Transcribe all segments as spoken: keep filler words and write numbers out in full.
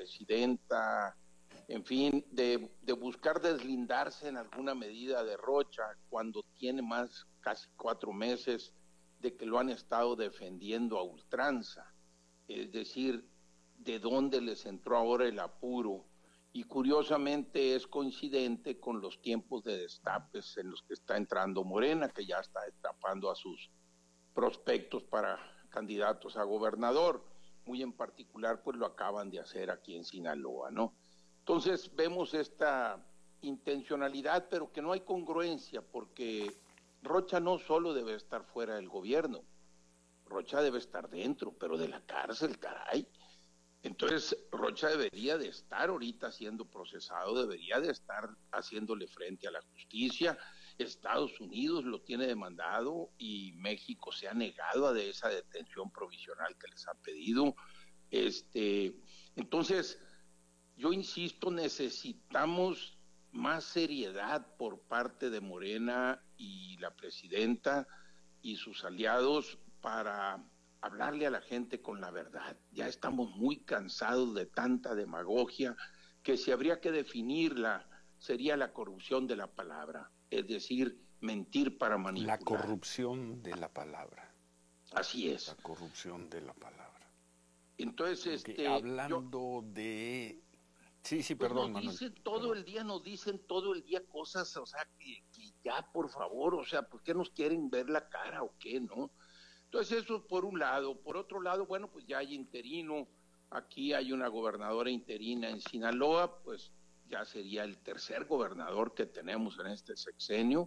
presidenta, en fin, de, de buscar deslindarse en alguna medida de Rocha cuando tiene más casi cuatro meses de que lo han estado defendiendo a ultranza. Es decir, de dónde les entró ahora el apuro. Y curiosamente es coincidente con los tiempos de destapes en los que está entrando Morena, que ya está destapando a sus prospectos para candidatos a gobernador. Muy en particular, pues lo acaban de hacer aquí en Sinaloa, ¿no? Entonces vemos esta intencionalidad, pero que no hay congruencia, porque Rocha no solo debe estar fuera del gobierno, Rocha debe estar dentro, pero de la cárcel, caray. Entonces Rocha debería de estar ahorita siendo procesado, debería de estar haciéndole frente a la justicia. Estados Unidos lo tiene demandado y México se ha negado a de esa detención provisional que les han pedido. Este, entonces, yo insisto, necesitamos más seriedad por parte de Morena y la presidenta y sus aliados para hablarle a la gente con la verdad. Ya estamos muy cansados de tanta demagogia que si habría que definirla sería la corrupción de la palabra, es decir, mentir para manipular. La corrupción de la palabra. Así es. La corrupción de la palabra. Entonces, Porque este, hablando yo, de... Sí, sí, pues perdón, nos Manuel. dicen todo perdón. el día, nos dicen todo el día cosas, o sea, que, que ya, por favor, o sea, ¿por qué nos quieren ver la cara o qué, no? Entonces eso por un lado. Por otro lado, bueno, pues ya hay interino, aquí hay una gobernadora interina en Sinaloa, pues ya sería el tercer gobernador que tenemos en este sexenio,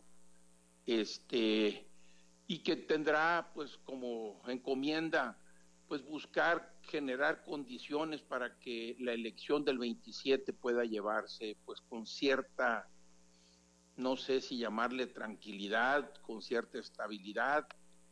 este, y que tendrá pues como encomienda pues buscar generar condiciones para que la elección del veintisiete pueda llevarse pues con cierta, no sé si llamarle tranquilidad, con cierta estabilidad.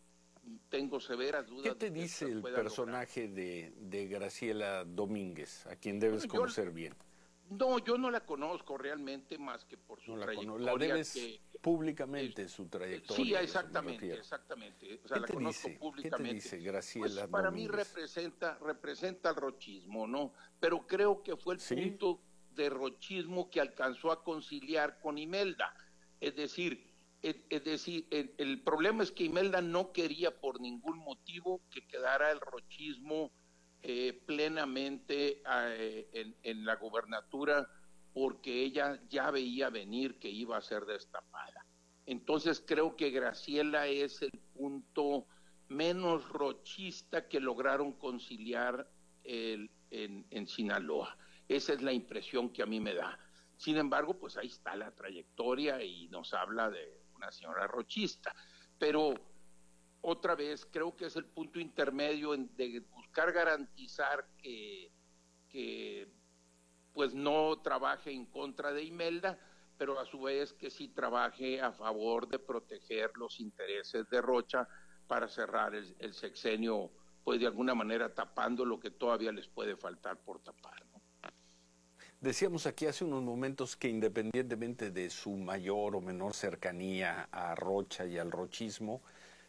Tengo severas dudas. ¿Qué te de que dice se el pueda personaje de, de Graciela Domínguez, a quien debes bueno, conocer yo, bien? no, yo no la conozco realmente más que por su No la conozco. La trayectoria. debes que públicamente, es, su eh, sí, trayectoria. exactamente, exactamente. O sea, ¿Qué la te conozco dice? ¿Qué te públicamente. dice Pues Graciela para mí Domínguez? representa, representa el rochismo, ¿no? Pero creo que fue el ¿Sí? punto de rochismo que alcanzó a conciliar con Imelda. Es decir, es, es decir, el, el problema es que Imelda no quería por ningún motivo que quedara el rochismo eh, plenamente eh, en, en la gobernatura, porque ella ya veía venir que iba a ser destapada. Entonces creo que Graciela es el punto menos rochista que lograron conciliar el, en, en Sinaloa. Esa es la impresión que a mí me da. Sin embargo, pues ahí está la trayectoria y nos habla de una señora rochista. Pero otra vez creo que es el punto intermedio en, de buscar garantizar que, que pues no trabaje en contra de Imelda, pero a su vez que sí trabaje a favor de proteger los intereses de Rocha para cerrar el, el sexenio, pues de alguna manera tapando lo que todavía les puede faltar por tapar, ¿no? Decíamos aquí hace unos momentos que independientemente de su mayor o menor cercanía a Rocha y al rochismo,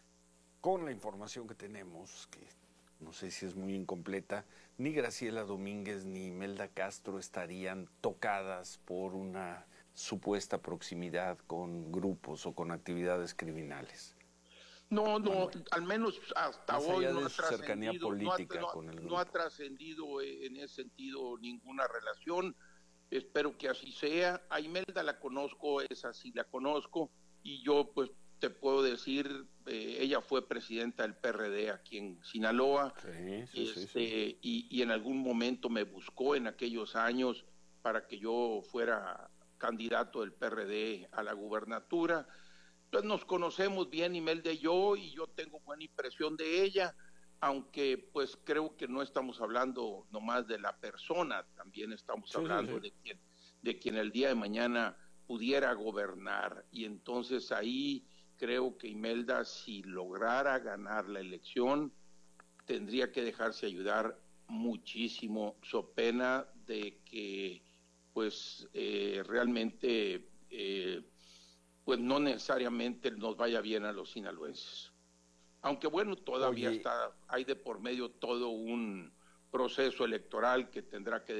con la información que tenemos, que no sé si es muy incompleta, ni Graciela Domínguez ni Imelda Castro estarían tocadas por una supuesta proximidad con grupos o con actividades criminales. No, no, Manuel, al menos hasta más hoy allá no de ha su cercanía trascendido, no ha, política no, con el no ha grupo. trascendido en ese sentido ninguna relación. Espero que así sea. A Imelda la conozco, esa sí la conozco, y yo pues te puedo decir, eh, ella fue presidenta del P R D aquí en Sinaloa, Sí, sí, y, sí, sí. este, y, y en algún momento me buscó en aquellos años para que yo fuera candidato del P R D a la gubernatura. Entonces nos conocemos bien Imelda y yo, y yo tengo buena impresión de ella, aunque pues creo que no estamos hablando nomás de la persona, también estamos Sí, sí, hablando sí. de quien, de quien el día de mañana pudiera gobernar, y entonces ahí creo que Imelda, si lograra ganar la elección, tendría que dejarse ayudar muchísimo, so pena de que pues eh, realmente eh, pues no necesariamente nos vaya bien a los sinaloenses. Aunque bueno, todavía Oye, está, hay de por medio todo un proceso electoral que tendrá que